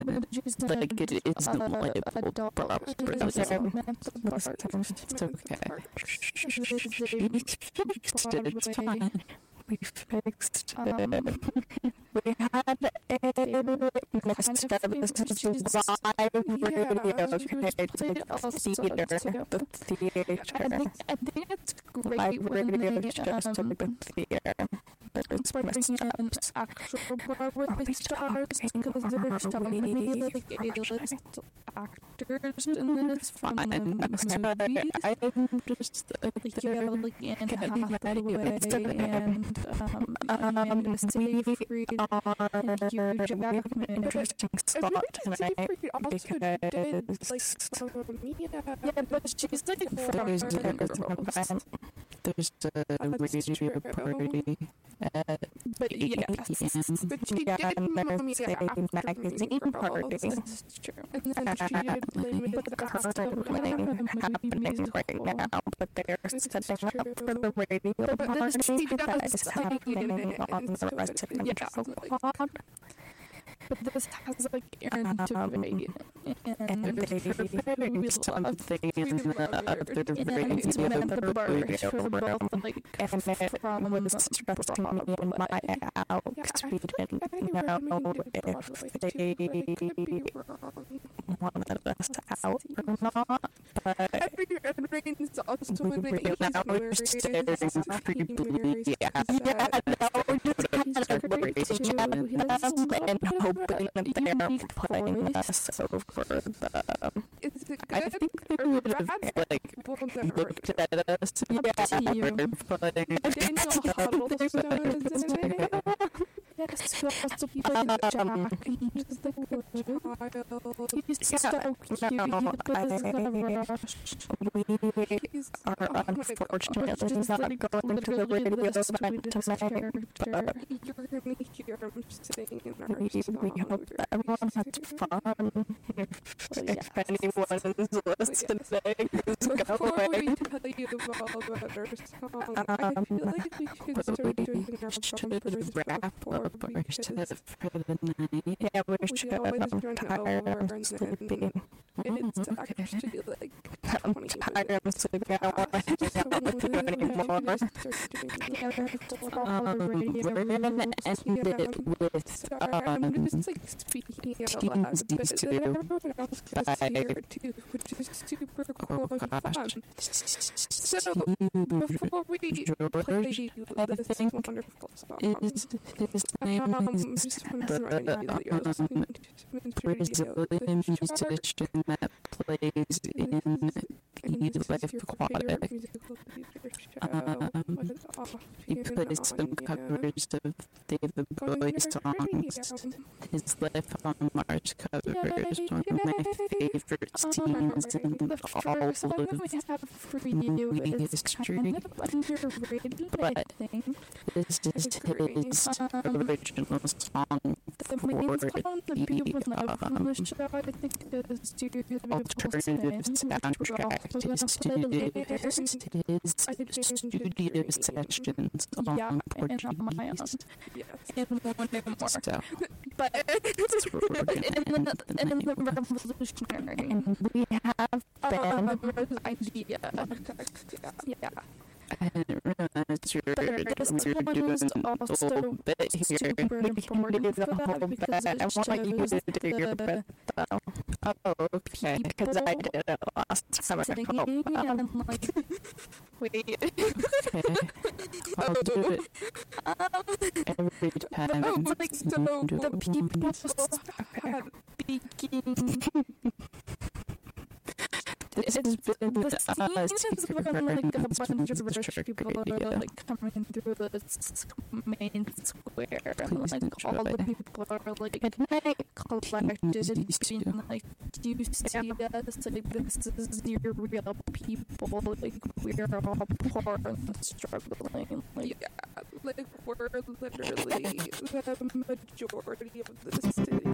like it isn't labeled properly. It's okay. It's fine. We fixed it. We had a next step. This is live radio. The theater. I think it's great live radio just to the theater. But it's messed up. Actual Broadway stars because there's so many A-list actors in this fun. I'm just like Anne Hathaway and Steve Reed and Hugh Jackman. Interesting spot tonight because yeah, but she's like there's a radio party at but 8 yes, p.m. but she Yeah, did and there's mommy a magazine party. That's true. And then she did happening right now, but they're setting up for the radio party that is happening on the rest of the pod. But this has like Aaron Tveit And they something in the other radio room. And it was stressing me in my out because we didn't know if they wanted us out or not. But we really now we're staring creepily at them and hoping that they're putting us over the... I think they would have like looked at us. Yes, so he played Jack. He's like a child. He's so cute. We are unfortunately not going to the radio event tonight, but we hope that everyone has fun. If anyone is listening, who's going. Before we tell you about our song, I feel like we should start doing our wrap up for the night. Yeah, we should. I'm tired. I'm sleepy. It's actually like I'm tired. I'm sleepy. I don't want to hang out with you anymore. We're gonna end it with I'm just like speaking out loud, but everyone else is here too, which is super cool and fun. So before we play this wonderful song, his name is Brazilian musician that plays in Life Aquatic. He plays some covers of David Bowie songs. His Life on Mars cover is one of my favorite scenes in all of movie history. But this is his original song for the alternative soundtrack to his studio sessions on Portuguese. So, but it's revolutionary. And we have been idea. Yeah. I didn't realize we were doing a little bit here. We can do the whole bit. I want you to do your bit, though. Oh, okay. Because I did it last time. Wait. Okay. I'll do it every time. Oh, like, so the people have speaking... This has been the scene is when like a bunch of rich people are like coming through the main square and like all the people are like collected being like, do you see us? Like this is your real people, like we're all poor and struggling. Like, yeah, like we're literally the majority of the city.